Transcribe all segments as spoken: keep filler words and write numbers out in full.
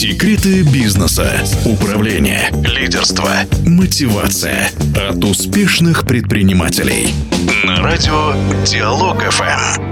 Секреты бизнеса, управления, лидерства, мотивация от успешных предпринимателей. На радио Диалог эф эм.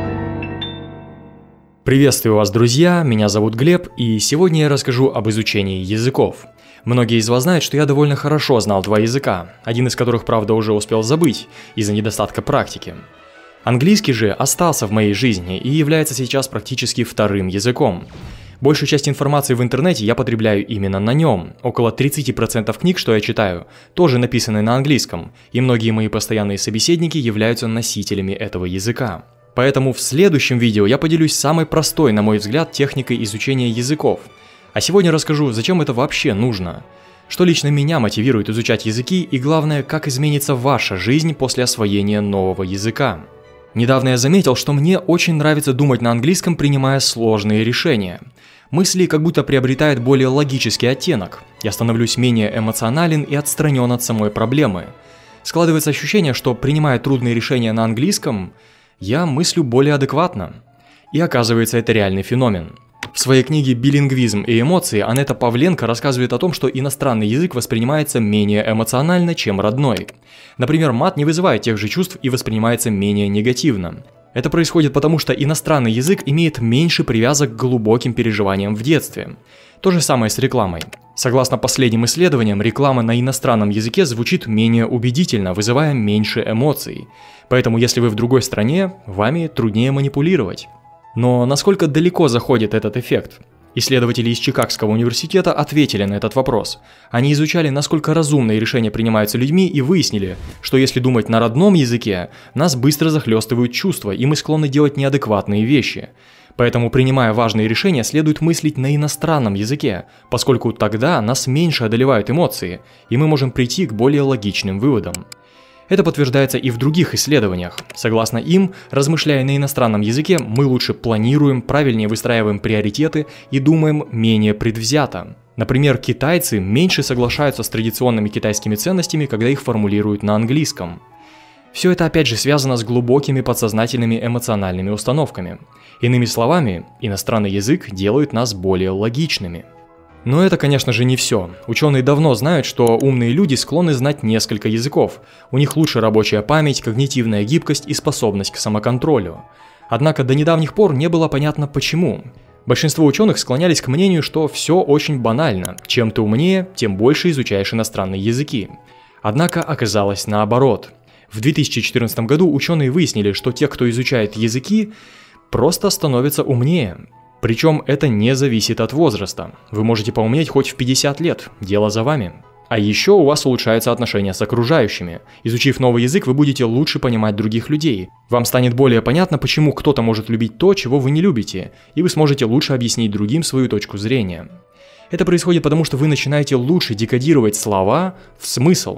Приветствую вас, друзья, меня зовут Глеб, и сегодня я расскажу об изучении языков. Многие из вас знают, что я довольно хорошо знал два языка, один из которых, правда, уже успел забыть из-за недостатка практики. Английский же остался в моей жизни и является сейчас практически вторым языком. Большую часть информации в интернете я потребляю именно на нем. Около тридцать процентов книг, что я читаю, тоже написаны на английском, и многие мои постоянные собеседники являются носителями этого языка. Поэтому в следующем видео я поделюсь самой простой, на мой взгляд, техникой изучения языков. А сегодня расскажу, зачем это вообще нужно, что лично меня мотивирует изучать языки и, главное, как изменится ваша жизнь после освоения нового языка. Недавно я заметил, что мне очень нравится думать на английском, принимая сложные решения. Мысли как будто приобретают более логический оттенок. Я становлюсь менее эмоционален и отстранен от самой проблемы. Складывается ощущение, что, принимая трудные решения на английском, я мыслю более адекватно. И оказывается, это реальный феномен. В своей книге «Билингвизм и эмоции» Анетта Павленко рассказывает о том, что иностранный язык воспринимается менее эмоционально, чем родной. Например, мат не вызывает тех же чувств и воспринимается менее негативно. Это происходит потому, что иностранный язык имеет меньше привязок к глубоким переживаниям в детстве. То же самое с рекламой. Согласно последним исследованиям, реклама на иностранном языке звучит менее убедительно, вызывая меньше эмоций. Поэтому, если вы в другой стране, вами труднее манипулировать. Но насколько далеко заходит этот эффект? Исследователи из Чикагского университета ответили на этот вопрос. Они изучали, насколько разумные решения принимаются людьми, и выяснили, что если думать на родном языке, нас быстро захлестывают чувства, и мы склонны делать неадекватные вещи. Поэтому, принимая важные решения, следует мыслить на иностранном языке, поскольку тогда нас меньше одолевают эмоции, и мы можем прийти к более логичным выводам. Это подтверждается и в других исследованиях. Согласно им, размышляя на иностранном языке, мы лучше планируем, правильнее выстраиваем приоритеты и думаем менее предвзято. Например, китайцы меньше соглашаются с традиционными китайскими ценностями, когда их формулируют на английском. Все это опять же связано с глубокими подсознательными эмоциональными установками. Иными словами, иностранный язык делает нас более логичными. Но это, конечно же, не все. Ученые давно знают, что умные люди склонны знать несколько языков. У них лучше рабочая память, когнитивная гибкость и способность к самоконтролю. Однако до недавних пор не было понятно почему. Большинство ученых склонялись к мнению, что все очень банально. Чем ты умнее, тем больше изучаешь иностранные языки. Однако оказалось наоборот. В две тысячи четырнадцатом году ученые выяснили, что те, кто изучает языки, просто становятся умнее. Причем это не зависит от возраста. Вы можете поумнеть хоть в пятьдесят лет, дело за вами. А еще у вас улучшаются отношения с окружающими. Изучив новый язык, вы будете лучше понимать других людей. Вам станет более понятно, почему кто-то может любить то, чего вы не любите, и вы сможете лучше объяснить другим свою точку зрения. Это происходит потому, что вы начинаете лучше декодировать слова в смысл.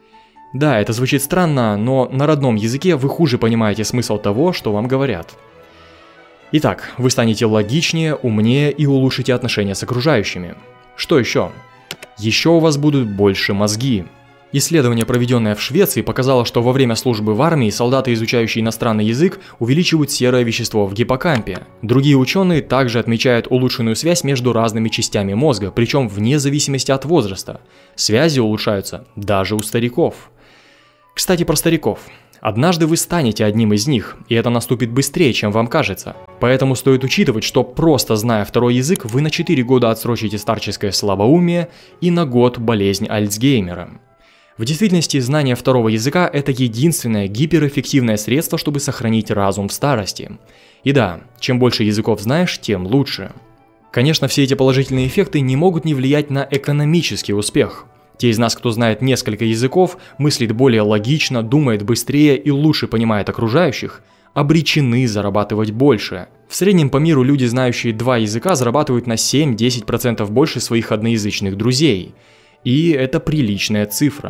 Да, это звучит странно, но на родном языке вы хуже понимаете смысл того, что вам говорят. Итак, вы станете логичнее, умнее и улучшите отношения с окружающими. Что еще? Еще у вас будут больше мозги. Исследование, проведенное в Швеции, показало, что во время службы в армии солдаты, изучающие иностранный язык, увеличивают серое вещество в гиппокампе. Другие ученые также отмечают улучшенную связь между разными частями мозга, причем вне зависимости от возраста. Связи улучшаются даже у стариков. Кстати, про стариков. Однажды вы станете одним из них, и это наступит быстрее, чем вам кажется. Поэтому стоит учитывать, что просто зная второй язык, вы на четыре года отсрочите старческое слабоумие и на год болезнь Альцгеймера. В действительности, знание второго языка – это единственное гиперэффективное средство, чтобы сохранить разум в старости. И да, чем больше языков знаешь, тем лучше. Конечно, все эти положительные эффекты не могут не влиять на экономический успех. Те из нас, кто знает несколько языков, мыслит более логично, думает быстрее и лучше понимает окружающих, обречены зарабатывать больше. В среднем по миру люди, знающие два языка, зарабатывают на семь-десять процентов больше своих одноязычных друзей. И это приличная цифра.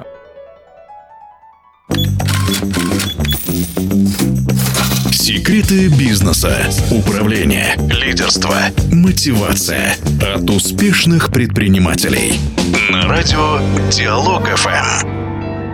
Секреты бизнеса, управления, лидерства, мотивация от успешных предпринимателей. На радио Диалог эф эм.